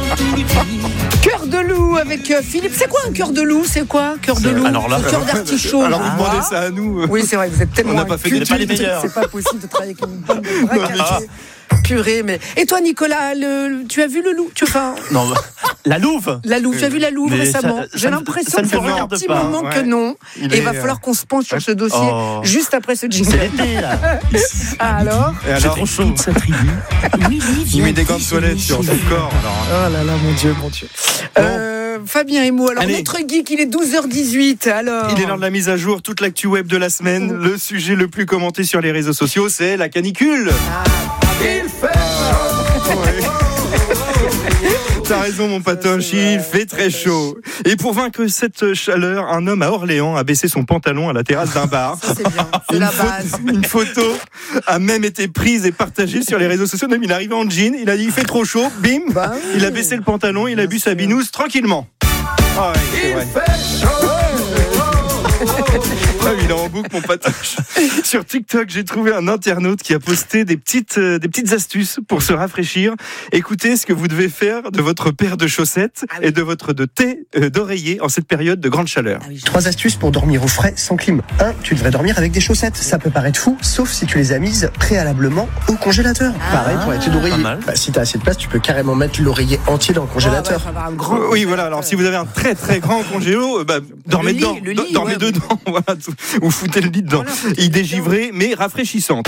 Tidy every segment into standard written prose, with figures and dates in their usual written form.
Cœur de loup avec Philippe. C'est quoi un cœur de loup? C'est quoi cœur de loup? Alors là, un cœur d'artichaut. Alors vous demandez ça à nous. Oui, c'est vrai, vous êtes tellement. On n'a pas fait des pas les meilleurs. C'est pas possible de travailler avec une bande de bras cachés. Purée, mais. Et toi, Nicolas, tu as vu le loup? non, la Louve. La louve, tu as vu la louve Mais récemment? ça J'ai ne- l'impression ça ne que ça me fait un regarde petit pas. moment que non. Et il va falloir qu'on se penche sur ce dossier juste après ce C'est jingle. l'été, là. Ah, alors? Et C'est alors, trop chaud. il met des gants de toilette sur son corps. Alors, Oh là là, mon Dieu, mon Dieu. Fabien Emo, alors Allez. notre geek, il est 12h18, alors. il est l'heure de la mise à jour, toute l'actu web de la semaine. Le sujet le plus commenté sur les réseaux sociaux, c'est la canicule. Il fait chaud. T'as raison, mon patoche, il fait très chaud. Et pour vaincre cette chaleur, un homme à Orléans a baissé son pantalon à la terrasse d'un bar. Ça, c'est bien, c'est la base. Une photo a même été prise et partagée sur les réseaux sociaux. Même il est arrivé en jean, il a dit il fait trop chaud, bim, Bah oui. il a baissé le pantalon, il a bu sa binouse tranquillement. Ah ouais, c'est vrai. Ah, il est en boucle, mon patoche. Sur TikTok, j'ai trouvé un internaute qui a posté des petites astuces pour se rafraîchir. Écoutez ce que vous devez faire de votre paire de chaussettes et de votre thé d'oreiller en cette période de grande chaleur. 3 astuces pour dormir au frais sans clim. 1. Tu devrais dormir avec des chaussettes. Ça peut paraître fou, sauf si tu les as mises préalablement au congélateur. Pareil pour la thé d'oreiller. Pas mal. Si t'as assez de place, tu peux carrément mettre l'oreiller entier dans le congélateur. Ouais, faut avoir un grand Oui, voilà. Alors, si vous avez un très très grand congélo, dormez Le lit, dedans. le lit, Dormez ouais. dedans. Voilà, ou foutez le lit dedans. Voilà, foutez le Il lit dégivrée, mais rafraîchissante.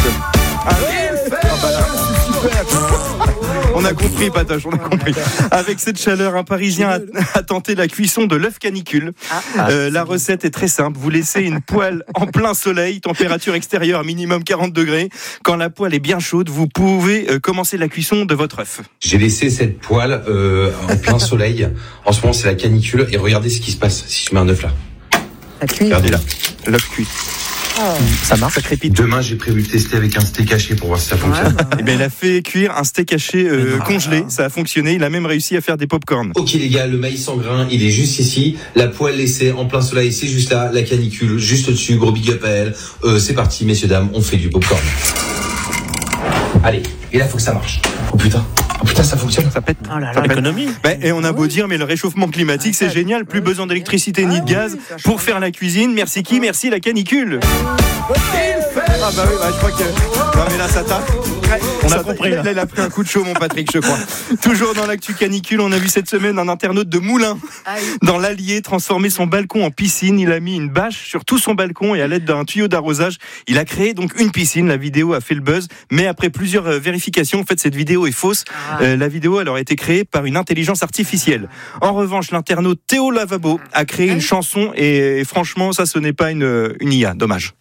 On a compris, Patoche, on a compris. Avec cette chaleur, un Parisien a tenté la cuisson de l'œuf canicule. La recette est très simple. Vous laissez une poêle en plein soleil, température extérieure minimum 40 degrés. Quand la poêle est bien chaude, vous pouvez commencer la cuisson de votre œuf. J'ai laissé cette poêle en plein soleil. En ce moment, c'est la canicule. Et regardez ce qui se passe si je mets un œuf là. Ça cuit. Regardez là. L'œuf cuit. Ça marche, ça crépite. Demain, j'ai prévu de tester avec un steak haché pour voir si ça fonctionne. Eh bien, il a fait cuire un steak haché congelé. Ça a fonctionné. Il a même réussi à faire des pop-corn. Ok les gars, le maïs en grain, il est juste ici. La poêle laissée en plein soleil, c'est juste là. La canicule, juste au-dessus. Gros big up à elle. C'est parti, messieurs, dames, on fait du popcorn. Allez, et là, faut que ça marche. Oh putain, ça fonctionne. Ça pète. Oh là Ça là. pète. Économie. Et on a beau dire, mais le réchauffement climatique, c'est génial. Plus besoin d'électricité ni de gaz pour faire la cuisine. Merci qui? Merci la canicule. Ah bah oui, je crois que... Non mais là, ça tape. On a compris, là. Là, il a pris un coup de chaud, mon Patrick, je crois. Toujours dans l'actu canicule, on a vu cette semaine un internaute de Moulins, dans l'Allier, transformer son balcon en piscine. Il a mis une bâche sur tout son balcon et à l'aide d'un tuyau d'arrosage, il a créé donc une piscine. La vidéo a fait le buzz, mais après plusieurs vérifications, en fait, cette vidéo est fausse. La vidéo, elle aurait été créée par une intelligence artificielle. En revanche, l'internaute Théo Lavabo a créé une chanson et franchement, ça, ce n'est pas une IA. Dommage.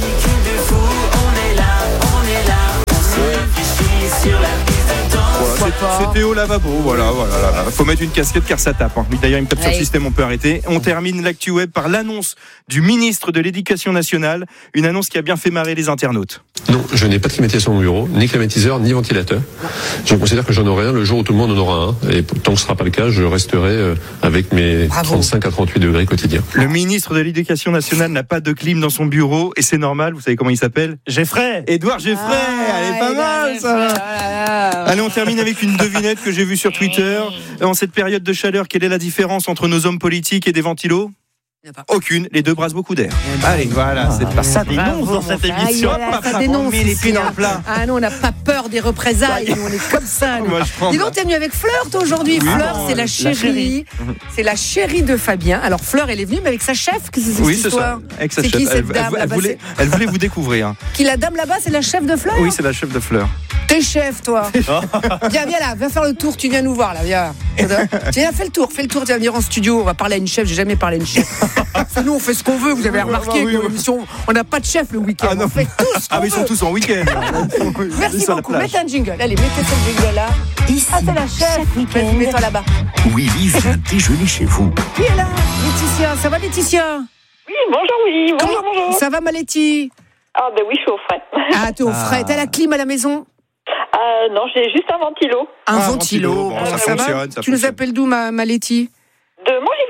C'est Théo Lavabo, voilà. Faut mettre une casquette car ça tape. D'ailleurs, il me tape sur le système, on peut arrêter. On termine l'actu web par l'annonce du ministre de l'Éducation nationale, une annonce qui a bien fait marrer les internautes. Non, je n'ai pas de climatisation dans mon bureau, ni climatiseur, ni ventilateur. Je considère que j'en aurai un le jour où tout le monde en aura un. Et tant que ce ne sera pas le cas, je resterai avec mes 35 à 38 degrés quotidiens. Le ministre de l'Éducation nationale n'a pas de clim dans son bureau et c'est normal. Vous savez comment il s'appelle? Geffray. Édouard Geffray. Elle est pas mal, ça. Allez, on termine avec une devinette que j'ai vue sur Twitter. En cette période de chaleur, quelle est la différence entre nos hommes politiques et des ventilos? Aucune, les deux brassent beaucoup d'air. Allez, voilà, c'est pas Ça dénonce dans cette émission. Ça dénonce. On met les pieds dans le plat. Ah non, on n'a pas peur des représailles. Nous, on est comme ça. Nous. Moi, je prends Dis ça. donc, t'es venu avec Fleur, toi, aujourd'hui. Fleur, c'est la chérie. chérie. C'est la chérie de Fabien. Alors, Fleur, elle est venue, mais avec sa chef. Qu'est-ce que c'est Oui, cette c'est histoire? ça. Avec sa C'est chef. qui cette dame là-bas? Elle voulait vous découvrir. Qui la dame là-bas, c'est la chef de Fleur? Oui, c'est la chef de Fleur. T'es chef, toi. Viens là, viens faire le tour. Tu viens nous voir, là, viens. Tiens, fais le tour. Tu vas venir en studio. On va parler à une chef. J'ai jamais parlé à une chef. C'est nous, on fait ce qu'on veut. Vous avez remarqué que nos émissions, on n'a pas de chef le week-end. Ah non. On fait tout ce qu'on Ah, mais ils sont veut. tous en week-end. Merci Sur la beaucoup. plage. Mettez un jingle. Allez, mettez ce jingle là. Ah, c'est la chef. Vas-y, mets-toi là-bas. Willy vient déjeuner chez vous. Qui est là? Laetitia. Ça va, Laetitia? Oui, bonjour, bonjour. Ça va, ma Letty? Ah, ben oui, je suis au frais. Ah, t'es au frais. T'as la clim à la maison? Non, j'ai juste un ventilo. Un Ah, ventilo. ventilo. Bon, ça va fonctionne, ça Tu nous fonctionne. appelles d'où, ma Letty? De Montgivray.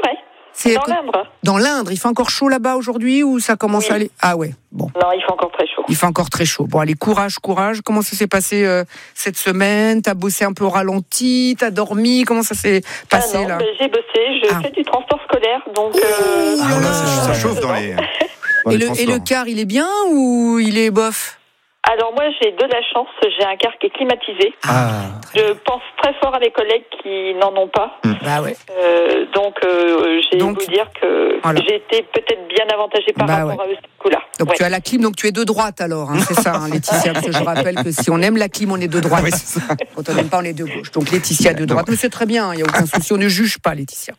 C'est Dans l'Indre. Dans l'Indre. Il fait encore chaud là-bas aujourd'hui ou ça commence à aller? Ah ouais, bon. Non, il fait encore très chaud. Il fait encore très chaud. Bon, allez, courage. Comment ça s'est passé cette semaine? T'as bossé un peu au ralenti? T'as dormi? Comment ça s'est passé là? J'ai bossé. Je fais du transport scolaire, donc. Ça chauffe dans les. Et le car, il est bien ou il est bof? Alors moi, j'ai de la chance. J'ai un car qui est climatisé. Je pense très fort à mes collègues qui n'en ont pas. Bah ouais. Donc, vous dire que j'ai été peut-être bien avantagée par rapport à eux, ce coup-là. Donc tu as la clim, donc tu es de droite alors, hein, c'est ça, hein, Laetitia, parce que je rappelle que si on aime la clim, on est de droite. Oui, quand on n'aime pas, on est de gauche. Donc Laetitia de droite, mais c'est très bien, il n'y a aucun souci, on ne juge pas Laetitia.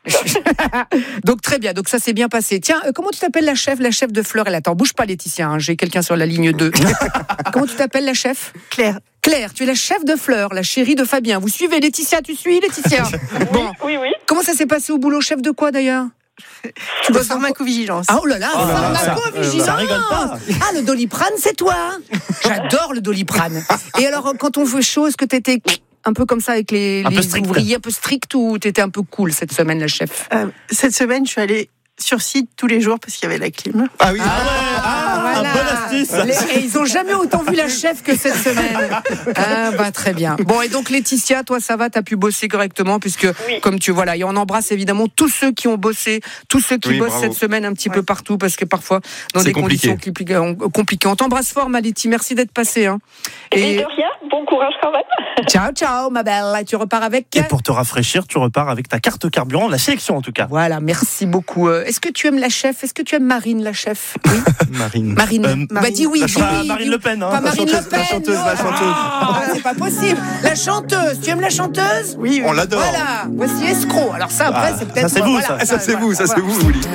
Donc très bien, donc ça s'est bien passé. Tiens, comment tu t'appelles la chef de Fleur? Elle attend, bouge pas Laetitia, hein, j'ai quelqu'un sur la ligne 2. Comment tu t'appelles la chef? Claire, tu es la chef de Fleur, la chérie de Fabien. Vous suivez Laetitia? Tu suis Laetitia? Bon. Oui. Comment ça s'est passé au boulot? Chef de quoi d'ailleurs? Tu bosses en pharmacovigilance. Ah, oh là là, pharmacovigilance. Ça rigole pas. Ah, le Doliprane, c'est toi. J'adore le Doliprane. Et alors, quand on fait chaud, est-ce que t'étais un peu comme ça avec les ouvriers, un peu strict, ou t'étais un peu cool cette semaine, la chef? Cette semaine, je suis allée sur site tous les jours parce qu'il y avait la clim. Ah oui. Voilà. Bonne astuce. Et ils ont jamais autant vu la chef que cette semaine. Très bien. Bon, et donc Laetitia, toi ça va, t'as pu bosser correctement puisque comme tu vois là, et on embrasse évidemment tous ceux qui ont bossé, tous ceux qui bossent cette semaine un petit peu partout parce que parfois dans des conditions compliquées. On t'embrasse fort, Maléti. Merci d'être passée. Hein. Et de rien. Bon courage quand même. Ciao, ma belle. Et tu repars avec. Et pour te rafraîchir, tu repars avec ta carte carburant, la sélection en tout cas. Voilà, merci beaucoup. Est-ce que tu aimes la chef? Est-ce que tu aimes Marine, la chef? Oui. Marine. Bah dis oui. Marine Le Pen. Pas Marine Le Pen. La chanteuse. C'est pas possible. La chanteuse. Tu aimes la chanteuse? Oui. On l'adore. Voilà. Voici Escroc. Alors ça, après, c'est peut-être. Ça c'est vous, ça. Ça c'est vous, Willy.